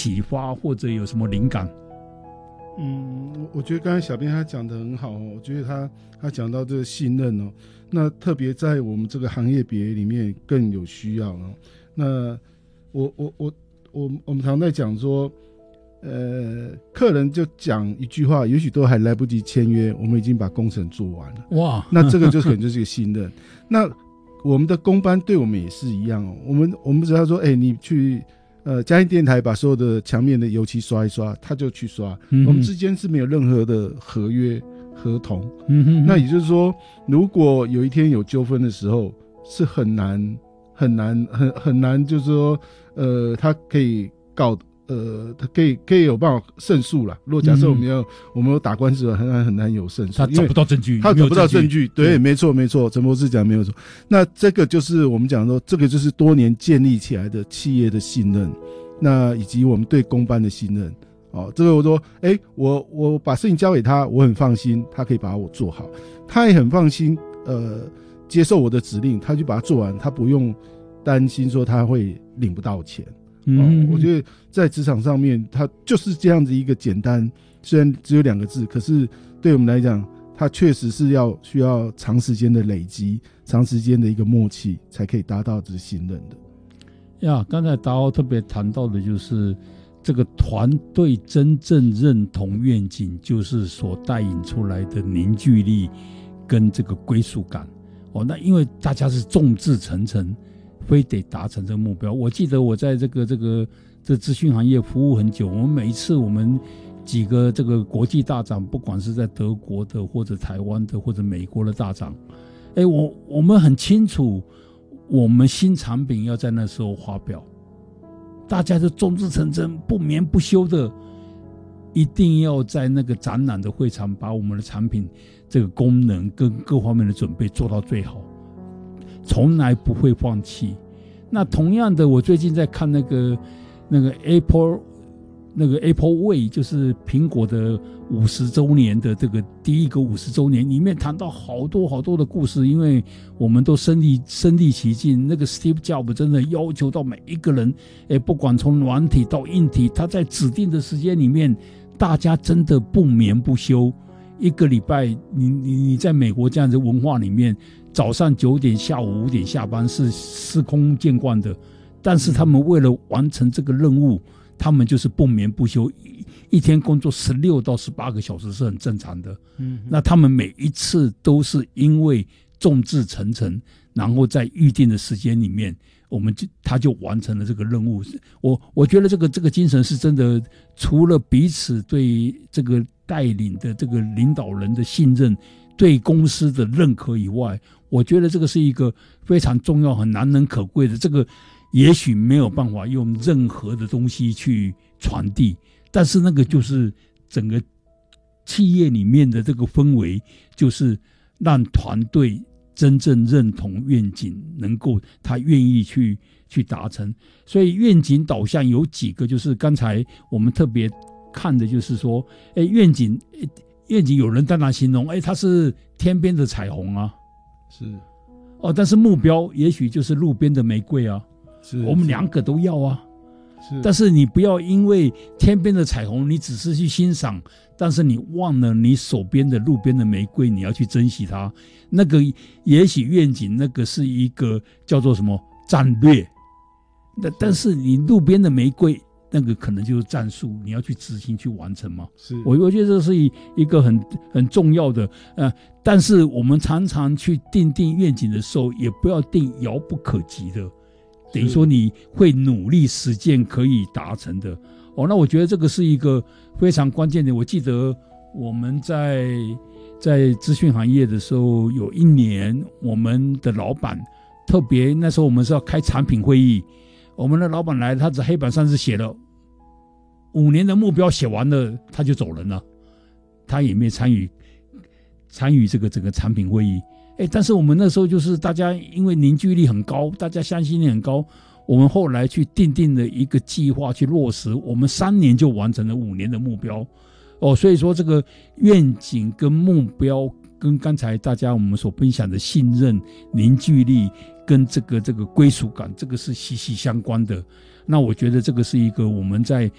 启发或者有什么灵感？ 我觉得刚才小编他讲得很好哦，我觉得他讲到这个信任哦，那特别在我们这个行业别里面更有需要哦。那我们常在讲说，客人就讲一句话，也许都还来不及签约，我们已经把工程做完了。哇，那这个就可能就是一个信任。那我们的工班对我们也是一样哦，我们只要说，你去嘉义电台把所有的墙面的油漆刷一刷，他就去刷。我们之间是没有任何的合约合同。那也就是说，如果有一天有纠纷的时候，是很难，就是说，他可以告。他可以有办法胜诉啦。如果假设我们有打官司，很难有胜诉， 他找不到证据， 他找不到证据。对，没错，陈博士讲没有错。那这个就是我们讲说，这个就是多年建立起来的企业的信任，那以及我们对工班的信任。这个我说，我把事情交给他，我很放心，他可以把我做好，他也很放心，接受我的指令，他就把它做完，他不用担心说他会领不到钱。我觉得在职场上面，它就是这样子一个简单，虽然只有2个字，可是对我们来讲，它确实是需要长时间的累积，长时间的一个默契，才可以达到这个信任的。 刚才达豪特别谈到的就是这个团队真正认同愿景，就是所带引出来的凝聚力跟这个归属感。那因为大家是众志成城，非得达成这个目标。我记得我在这资讯行业服务很久，我们每一次我们几个这个国际大厂，不管是在德国的或者台湾的或者美国的大厂，我们很清楚我们新产品要在那时候发表，大家就众志成城，不眠不休的一定要在那个展览的会场把我们的产品这个功能跟各方面的准备做到最好，从来不会放弃。那同样的，我最近在看那个 Apple Way， 就是苹果的50周年的这个第一个50周年，里面谈到好多好多的故事，因为我们都身历其境。那个 Steve Jobs 真的要求到每一个人，不管从软体到硬体，他在指定的时间里面，大家真的不眠不休。一个礼拜，你在美国这样的文化里面，早上9点，下午5点下班是司空见惯的，但是他们为了完成这个任务，他们就是不眠不休，一天工作16到18个小时是很正常的。那他们每一次都是因为众志成城，然后在预定的时间里面，他就完成了这个任务。我觉得这个精神是真的，除了彼此对这个带领的这个领导人的信任，对公司的认可以外，我觉得这个是一个非常重要、很难能可贵的。这个也许没有办法用任何的东西去传递，但是那个就是整个企业里面的这个氛围，就是让团队真正认同愿景，能够他愿意去达成。所以愿景导向有几个，就是刚才我们特别看的就是说，愿景有人当然形容，它是天边的彩虹啊， 是但是目标也许就是路边的玫瑰啊，我们2个都要啊。但是你不要因为天边的彩虹你只是去欣赏，但是你忘了你手边的路边的玫瑰，你要去珍惜它。那个也许愿景那个是一个叫做什么战略，但是你路边的玫瑰那个可能就是战术，你要去执行去完成嘛。我觉得这是一个很重要的。但是我们常常去定愿景的时候，也不要定遥不可及的，等于说你会努力实践可以达成的。那我觉得这个是一个非常关键的。我记得我们在资讯行业的时候，有一年我们的老板特别，那时候我们是要开产品会议，我们的老板来，他在黑板上是写了5年的目标，写完了他就走人了，他也没参与这个整个产品会议。但是我们那时候就是大家因为凝聚力很高，大家相信力很高，我们后来去定了一个计划去落实，我们3年就完成了5年的目标。所以说这个愿景跟目标跟刚才大家我们所分享的信任、凝聚力跟这个归属感，这个是息息相关的。那我觉得这个是一个我们在